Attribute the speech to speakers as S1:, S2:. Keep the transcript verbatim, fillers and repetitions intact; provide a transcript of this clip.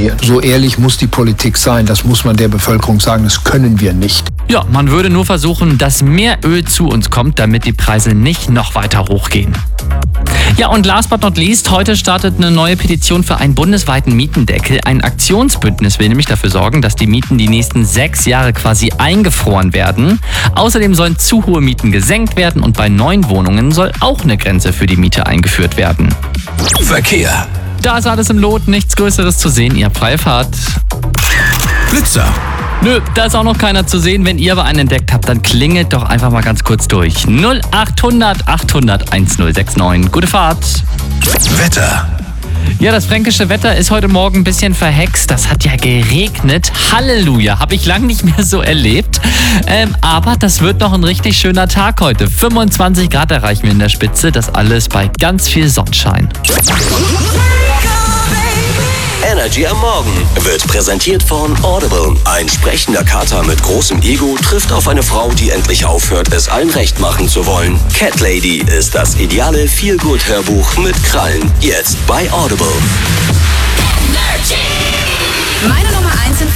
S1: funktionieren. So ehrlich muss die Politik sein, das muss man der Bevölkerung sagen, das können wir nicht.
S2: Ja, man würde nur versuchen, dass mehr Öl zu uns kommt, damit die Preise nicht noch weiter hochgehen. Ja, und last but not least, heute startet eine neue Petition für einen bundesweiten Mietendeckel. Ein Aktionsbündnis will nämlich dafür sorgen, dass die Mieten die nächsten sechs Jahre quasi eingefroren werden. Außerdem sollen zu hohe Mieten gesenkt werden und bei neuen Wohnungen soll auch eine Grenze für die Miete eingeführt werden.
S3: Verkehr.
S2: Da ist alles im Lot, nichts Größeres zu sehen, ihr habt freie Fahrt.
S3: Blitzer.
S2: Nö, da ist auch noch keiner zu sehen. Wenn ihr aber einen entdeckt habt, dann klingelt doch einfach mal ganz kurz durch. null achthundert achthundert1069. Gute Fahrt.
S3: Wetter.
S2: Ja, das fränkische Wetter ist heute Morgen ein bisschen verhext. Das hat ja geregnet. Halleluja, habe ich lang nicht mehr so erlebt. Ähm, aber das wird noch ein richtig schöner Tag heute. fünfundzwanzig Grad erreichen wir in der Spitze. Das alles bei ganz viel Sonnenschein.
S3: Energy am Morgen wird präsentiert von Audible. Ein sprechender Kater mit großem Ego trifft auf eine Frau, die endlich aufhört, es allen recht machen zu wollen. Cat Lady ist das ideale Feel-Good-Hörbuch mit Krallen. Jetzt bei Audible.
S4: Meine